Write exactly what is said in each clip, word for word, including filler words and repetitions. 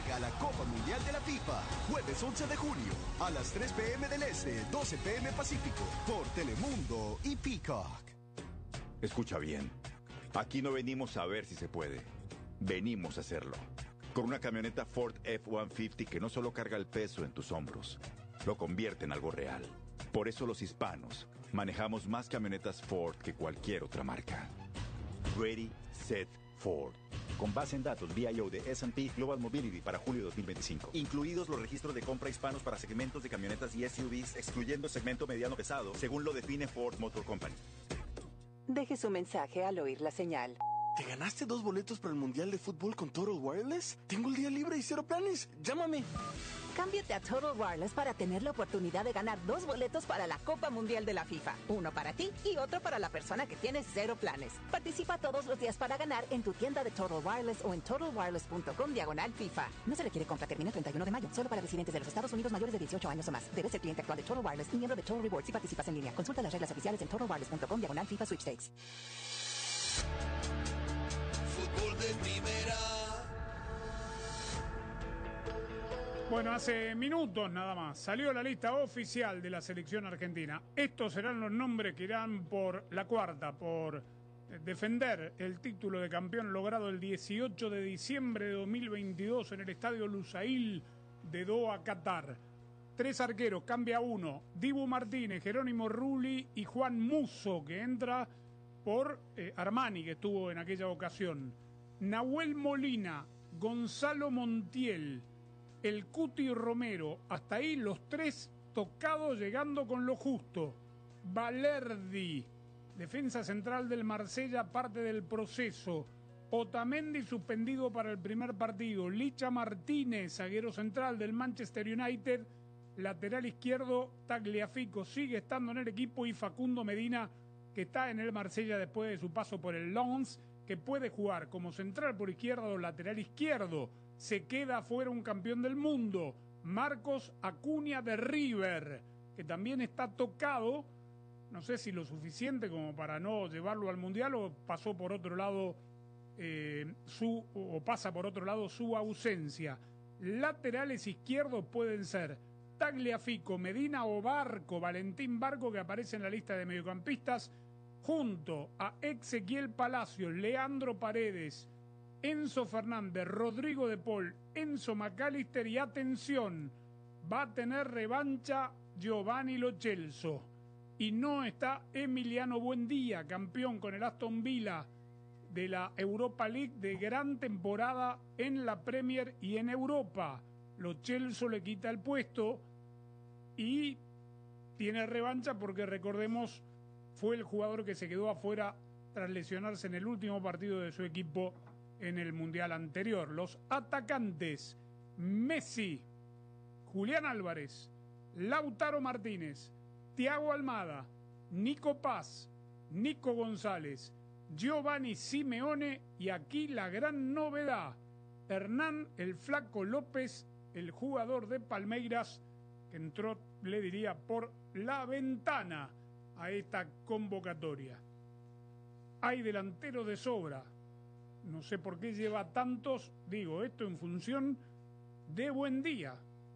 Juega la Copa Mundial de la FIFA. Jueves once de junio a las tres pe eme del Este, doce pe eme Pacífico, por Telemundo y Peacock. Escucha bien. Aquí no venimos a ver si se puede. Venimos a hacerlo. Con una camioneta Ford F ciento cincuenta que no solo carga el peso en tus hombros, lo convierte en algo real. Por eso los hispanos manejamos más camionetas Ford que cualquier otra marca. Ready, Set, Ford. Con base en datos V I O de ese and P Global Mobility para julio dos mil veinticinco. Incluidos los registros de compra hispanos para segmentos de camionetas y S U Vs, excluyendo el segmento mediano pesado, según lo define Ford Motor Company. Deje su mensaje al oír la señal. ¿Te ganaste dos boletos para el Mundial de Fútbol con Total Wireless? Tengo el día libre y cero planes. Llámame. Cámbiate a Total Wireless para tener la oportunidad de ganar dos boletos para la Copa Mundial de la FIFA. Uno para ti y otro para la persona que tiene cero planes. Participa todos los días para ganar en tu tienda de Total Wireless o en total wireless punto com diagonal FIFA. No se requiere compra. Termina el treinta y uno de mayo. Solo para residentes de los Estados Unidos mayores de dieciocho años o más. Debes ser cliente actual de Total Wireless y miembro de Total Rewards si participas en línea. Consulta las reglas oficiales en total wireless punto com diagonal FIFA Sweepstakes. Fútbol de primera. Bueno, hace minutos nada más salió la lista oficial de la selección argentina. Estos serán los nombres que irán por la cuarta, por defender el título de campeón logrado el dieciocho de diciembre de dos mil veintidós en el estadio Lusail de Doha, Qatar. Tres arqueros, cambia uno: Dibu Martínez, Jerónimo Rulli y Juan Musso, que entra por eh, Armani, que estuvo en aquella ocasión. Nahuel Molina, Gonzalo Montiel, el Cuti Romero, hasta ahí los tres tocados llegando con lo justo. Valerdi, defensa central del Marsella, parte del proceso. Otamendi suspendido para el primer partido. Licha Martínez, zaguero central del Manchester United. Lateral izquierdo, Tagliafico sigue estando en el equipo y Facundo Medina, que está en el Marsella después de su paso por el Lens, que puede jugar como central por izquierda o lateral izquierdo. Se queda fuera un campeón del mundo, Marcos Acuña de River, que también está tocado, no sé si lo suficiente como para no llevarlo al Mundial o pasó por otro lado eh, su o pasa por otro lado su ausencia. Laterales izquierdos pueden ser Tagliafico, Medina o Barco, Valentín Barco, que aparece en la lista de mediocampistas, junto a Ezequiel Palacios, Leandro Paredes, Enzo Fernández, Rodrigo de Paul, Enzo McAllister y atención, va a tener revancha Giovanni Lo Celso. Y no está Emiliano Buendía, campeón con el Aston Villa de la Europa League, de gran temporada en la Premier y en Europa. Lo Celso le quita el puesto y tiene revancha porque, recordemos, fue el jugador que se quedó afuera tras lesionarse en el último partido de su equipo en el Mundial anterior. Los atacantes: Messi, Julián Álvarez, Lautaro Martínez, Thiago Almada, Nico Paz, Nico González, Giovanni Simeone y aquí la gran novedad, Hernán el Flaco López, el jugador de Palmeiras, que entró, le diría, por la ventana a esta convocatoria. Hay delanteros de sobra. No sé por qué lleva tantos, digo, esto en función de Buendía.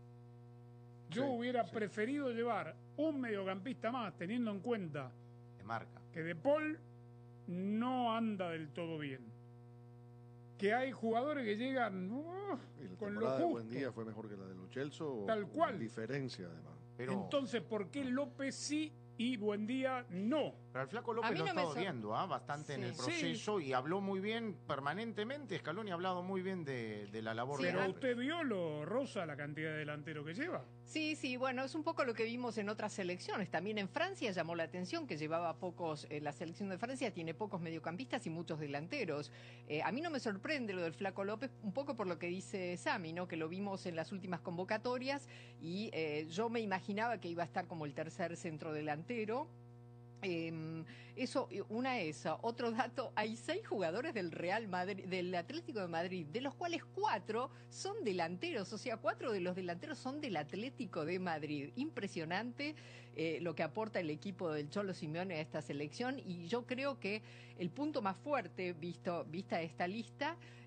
Yo sí, hubiera sí. preferido llevar un mediocampista más, teniendo en cuenta de marca. que De Paul no anda del todo bien. Que hay jugadores que llegan uh, y la con lo temporada justo. de Buendía fue mejor que la de Lo Celso. Tal cual. Diferencia, además. Pero... Entonces, ¿por qué López sí y Buendía no? Pero el Flaco López lo no está odiando ¿eh? bastante sí. en el proceso sí. y habló muy bien permanentemente. Scaloni ha hablado muy bien de, de la labor sí, de Pero López. usted vio, lo Rosa, la cantidad de delantero que lleva. Sí, sí, bueno, es un poco lo que vimos en otras selecciones. También en Francia llamó la atención que llevaba pocos, eh, la selección de Francia tiene pocos mediocampistas y muchos delanteros. Eh, a mí no me sorprende lo del Flaco López, un poco por lo que dice Sami, ¿no? Que lo vimos en las últimas convocatorias y eh, yo me imaginaba que iba a estar como el tercer centro delantero. Eh, eso, una esa. Otro dato, hay seis jugadores del Real Madrid, del Atlético de Madrid, de los cuales cuatro son delanteros, o sea, cuatro de los delanteros son del Atlético de Madrid. Impresionante eh, lo que aporta el equipo del Cholo Simeone a esta selección y yo creo que el punto más fuerte, visto, vista esta lista,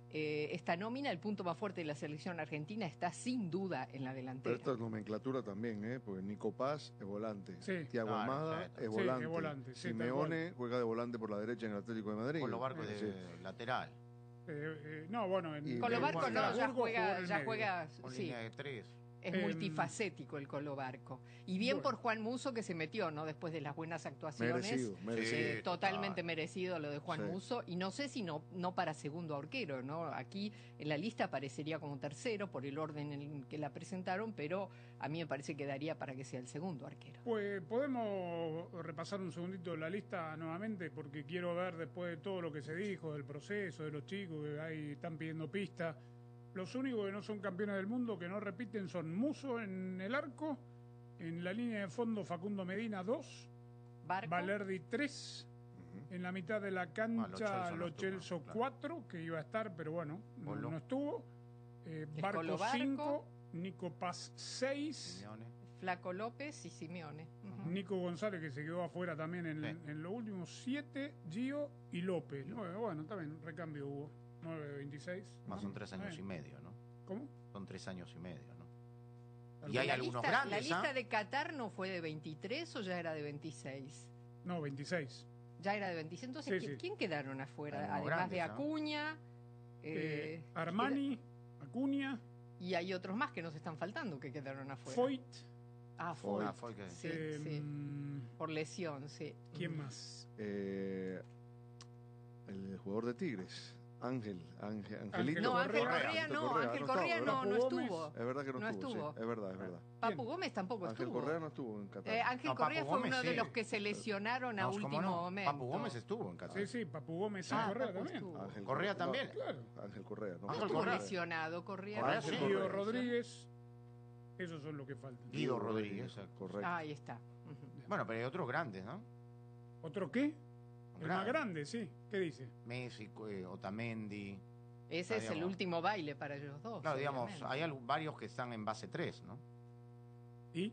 eh, esta nómina, el punto más fuerte de la selección argentina está sin duda en la delantera. Pero esta es nomenclatura también, ¿eh? Porque Nico Paz es volante. Sí. Thiago Claro, Almada sí, es sí, volante. es volante, sí, tal Simeone juega de volante por la derecha en el Atlético de Madrid. Con los barcos Eh, de sí. lateral. Eh, eh, no, bueno, en, Y- Con los en barcos no, ya Estrasburgo juega, jugó en el ya medio. juega, Con sí. línea de tres. Es Em, multifacético el Colo Barco. Y bien bueno. por Juan Musso que se metió, ¿no? Después de las buenas actuaciones. Merecido, merecido. Eh, Sí, totalmente total. merecido lo de Juan Sí. Musso. Y no sé si no, no para segundo arquero, ¿no? Aquí en la lista aparecería como tercero por el orden en el que la presentaron, pero a mí me parece que daría para que sea el segundo arquero. Pues podemos repasar un segundito la lista nuevamente porque quiero ver después de todo lo que se dijo, del proceso, de los chicos que ahí están pidiendo pistas. Los únicos que no son campeones del mundo, que no repiten, son Musso en el arco, en la línea de fondo Facundo Medina dos, Barco. Valerdi tres, en la mitad de la cancha Ah, Lo Celso no Lo estuvo, Celso claro. cuatro, que iba a estar, pero bueno, no, Polo. no estuvo. Eh, Es Barco Colo Barco. cinco, Nico Paz seis. Simeone. Flaco López y Simeone. Ujú. Nico González, que se quedó afuera también en, Sí. en los últimos siete, Gio y López. Nueve, bueno, también recambio hubo. nueve veintiséis. Más son tres años Bien. y medio, ¿no? ¿Cómo? Son tres años y medio, ¿no? Tal Y hay cual. la algunos lista, grandes, ¿La lista ¿ah? de Qatar no fue de veintitrés o ya era de veintiséis? No, veintiséis. Ya era de veintiséis. Entonces, Sí, ¿qui- sí. ¿quién quedaron afuera? Algunos Además de grandes, ¿no? Acuña. Eh, eh, Armani, Acuña, Y hay otros más que nos están faltando que quedaron afuera. Foyt. Ah, Fue, Foyt. ah, fue que- Sí, eh, sí. mm, Por lesión, sí. ¿Quién Ujú. más? Eh, el jugador de Tigres, Ángel, Ángel Angelito. No, Ángel Correa. Correa no, Correa, Ángel no Correa estaba, no, ¿verdad? no Papu Gómez. estuvo. Es verdad que no, No estuvo, estuvo. sí, es verdad, es verdad. Papu Gómez tampoco Ángel estuvo. Correa no estuvo en Qatar. Eh, Ángel No, Papu Correa fue Gómez uno de sí. los que se lesionaron a No, ¿cómo último no? momento. Papu Gómez estuvo en Qatar. Sí, sí, Papu Gómez y Ah, Correa Papu también. estuvo. Ángel Correa no, también. Claro. Ángel Correa, ¿no? No Ángel estuvo Correa. lesionado, Correa. Correa no sí. estuvo Guido lesionado. Rodríguez. Esos son los que faltan. Guido Rodríguez. Correcto. Ah, ahí está. Ujú. Bueno, pero hay otros grandes, ¿no? ¿Otro qué? El más Grande. grande, sí. ¿Qué dice? Messi, eh, Otamendi. Ese es el digamos. último baile para ellos dos. Claro, digamos, obviamente. hay algo- varios que están en base tres, ¿no? ¿Y?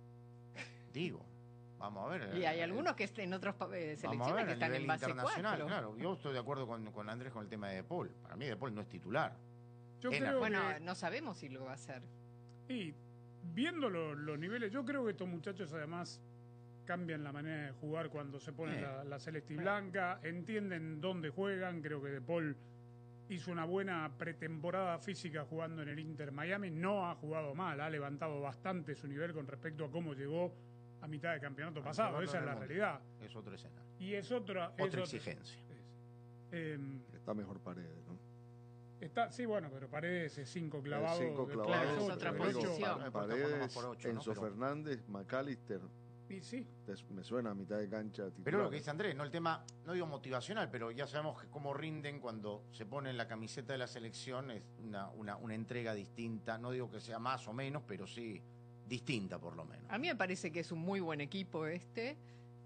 Digo, vamos a ver. Y hay eh, algunos que estén en otras eh, Vamos a selecciones ver, que a están nivel en base internacional, cuatro. claro. Yo estoy de acuerdo con, con Andrés con el tema de De Paul. Para mí De Paul no es titular. Yo En- creo Bueno, que... no sabemos si lo va a hacer. Y viendo lo- los niveles, yo creo que estos muchachos además cambian la manera de jugar cuando se ponen Eh. la, la celeste y blanca, entienden dónde juegan. Creo que De Paul hizo una buena pretemporada física jugando en el Inter Miami, no ha jugado mal, ha levantado bastante su nivel con respecto a cómo llegó a mitad de campeonato Ah, pasado, llevarlo esa es en la el mundo. realidad. Es otro escenario. Y es otra... es Otra otra- exigencia. es- em, Está mejor Paredes, ¿no? está, sí, bueno, pero Paredes es cinco clavados. El cinco de clavados. Claro, es ocho, otra el Digo, ocho. posición. Pa- No importa, jugamos Paredes, por ocho, ¿no? Enzo Pero- Fernández, McAllister. Y sí, Des- Me suena a mitad de cancha titular. Pero lo que dice Andrés, no el tema, no digo motivacional, pero ya sabemos que cómo rinden cuando se ponen la camiseta de la selección, es una, una, una entrega distinta. No digo que sea más o menos, pero sí distinta por lo menos. A mí me parece que es un muy buen equipo este.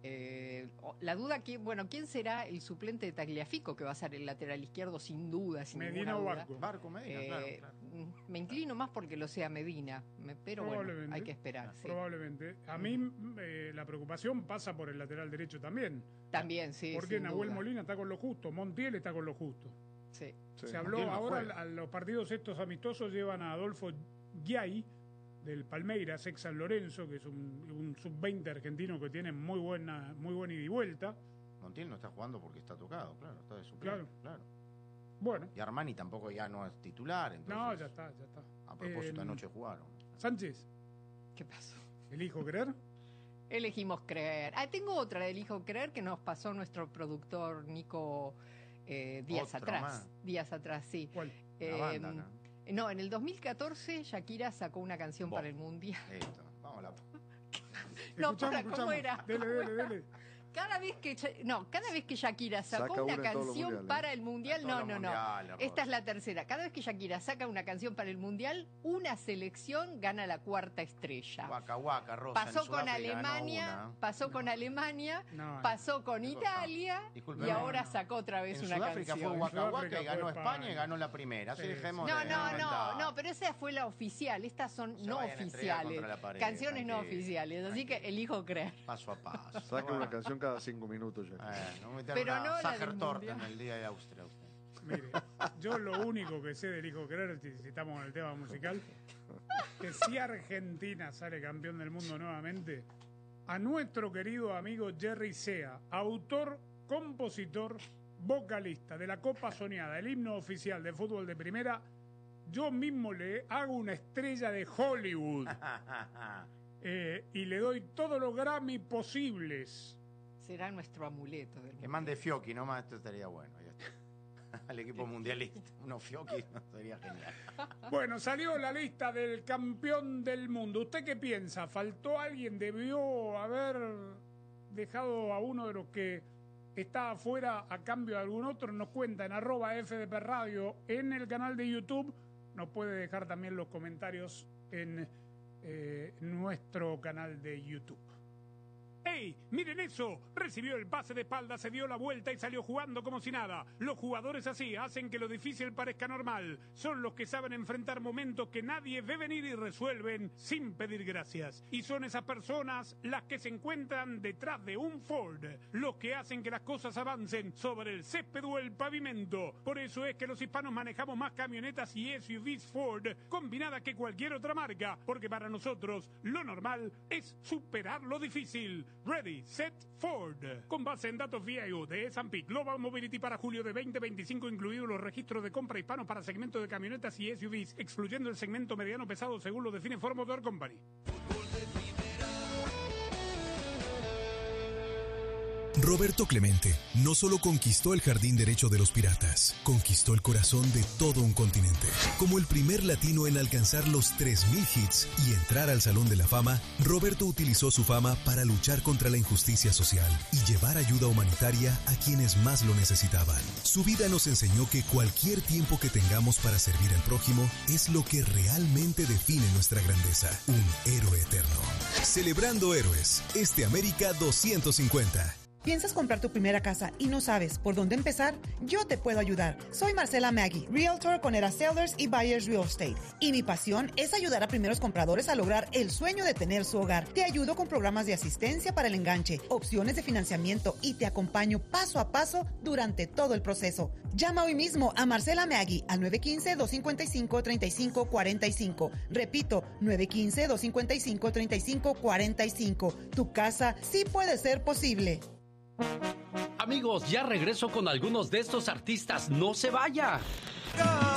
Eh, o- la duda, que, bueno, ¿quién será el suplente de Tagliafico que va a ser el lateral izquierdo sin duda? Sin Medina ninguna o duda? Barco. Barco Medina, Eh, claro, claro. mm, Me inclino más porque lo sea Medina, me- pero bueno, Probablemente. hay que esperar. sí. Probablemente. A mí eh, la preocupación pasa por el lateral derecho también. También, sí. porque sin Nahuel duda. Molina está con lo justo, Montiel está con lo justo. Sí. Sí. Se habló Montiel no ahora, juega. a los partidos estos amistosos llevan a Adolfo Giai del Palmeiras, ex San Lorenzo, que es un, un sub veinte argentino que tiene muy buena, muy buena ida y vuelta. Montiel no está jugando porque está tocado, claro, está de suplente, Claro. claro. Bueno, Y Armani tampoco ya no es titular, entonces. no, ya está, ya está. A propósito, Eh, anoche jugaron. Sánchez, ¿Qué pasó? elijo creer. Elegimos creer. Ah, tengo otra de Elijo creer que nos pasó nuestro productor Nico eh, días Otro atrás. más. Días atrás, sí. ¿Cuál? La Eh, banda acá. no, en el dos mil catorce Shakira sacó una canción Vos. para el Mundial. Listo, vamos a la. No, Escuchamos, para, ¿cómo escuchamos. era? Dele, dele, dele. Cada vez que Sha- no, cada vez que Shakira sacó Saca una una en todos los canción mundiales. para el mundial, Todos no, los no, no. mundiales, Esta Rosa. es la tercera. Cada vez que Shakira saca una canción para el mundial, una selección gana la cuarta estrella. Waka Waka, Rosa. Pasó en con Sudáfrica ganó Alemania, una. pasó con Alemania, No, no. pasó con Disculpa. Italia Disculpe, y no, ahora no. sacó otra vez En una Sudáfrica canción. fue Waka Waka Sudáfrica y ganó fue España España. y ganó la primera. Así Sí, dejemos No, de no, no, inventar. no, pero esa fue la oficial. Estas son Se no vayan a estrellar oficiales. contra la pared, Canciones no tranquilo, oficiales. Así que tranquilo. elijo creer. Paso a paso. Saca una canción cada cinco minutos ya. Eh, no meter Pero una no la del Sacher Torta Mundial. en el día de Austria. usted. Mire, yo lo único que sé del hijo querer, si estamos en el tema musical, que si Argentina sale campeón del mundo nuevamente, a nuestro querido amigo Jerry Sea, autor, compositor, vocalista de la Copa Soñada, el himno oficial de fútbol de primera, yo mismo le hago una estrella de Hollywood eh, y le doy todos los Grammy posibles. Será nuestro amuleto. Del que mande Fiocchi nomás, esto estaría bueno. Ya está. Al equipo mundialista, unos Fiocchi, sería genial. Bueno, salió la lista del campeón del mundo. ¿Usted qué piensa? ¿Faltó alguien? ¿Debió haber dejado a uno de los que está afuera a cambio de algún otro? Nos cuenta en arroba F D P Radio en el canal de YouTube. Nos puede dejar también los comentarios en eh, nuestro canal de YouTube. ¡Ey! ¡Miren eso! Recibió el pase de espalda, se dio la vuelta y salió jugando como si nada. Los jugadores así hacen que lo difícil parezca normal. Son los que saben enfrentar momentos que nadie ve venir y resuelven sin pedir gracias. Y son esas personas las que se encuentran detrás de un Ford. Los que hacen que las cosas avancen sobre el césped o el pavimento. Por eso es que los hispanos manejamos más camionetas y S U Vs Ford combinadas que cualquier otra marca. Porque para nosotros lo normal es superar lo difícil. Ready, Set, Ford. Con base en datos V I O de S and P Global Mobility para julio de veinte veinticinco, incluidos los registros de compra hispanos para segmento de camionetas y S U Vs, excluyendo el segmento mediano pesado según lo define Ford Motor Company. Roberto Clemente no solo conquistó el jardín derecho de los Piratas, conquistó el corazón de todo un continente. Como el primer latino en alcanzar los tres mil hits y entrar al Salón de la Fama, Roberto utilizó su fama para luchar contra la injusticia social y llevar ayuda humanitaria a quienes más lo necesitaban. Su vida nos enseñó que cualquier tiempo que tengamos para servir al prójimo es lo que realmente define nuestra grandeza. Un héroe eterno. Celebrando héroes, este América doscientos cincuenta. ¿Piensas comprar tu primera casa y no sabes por dónde empezar? Yo te puedo ayudar. Soy Marcela Maggi, Realtor con Era Sellers y Buyers Real Estate. Y mi pasión es ayudar a primeros compradores a lograr el sueño de tener su hogar. Te ayudo con programas de asistencia para el enganche, opciones de financiamiento y te acompaño paso a paso durante todo el proceso. Llama hoy mismo a Marcela Maggi al nueve uno cinco, dos cinco cinco, tres cinco cuatro cinco. Repito, nueve uno cinco, dos cinco cinco, tres cinco cuatro cinco. Tu casa sí puede ser posible. Amigos, ya regreso con algunos de estos artistas. ¡No se vaya!